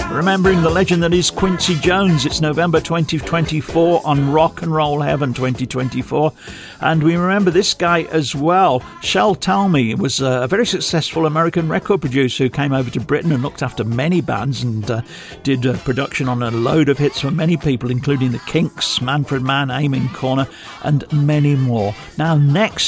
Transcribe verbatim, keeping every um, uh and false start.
Remembering the legend that is Quincy Jones. It's November twenty twenty-four on Rock and Roll Heaven twenty twenty-four. And we remember this guy as well. Shel Talmy was a very successful American record producer who came over to Britain and looked after many bands and uh, did uh, production on a load of hits for many people, including the Kinks, Manfred Mann, Amen Corner, and many more. Now, next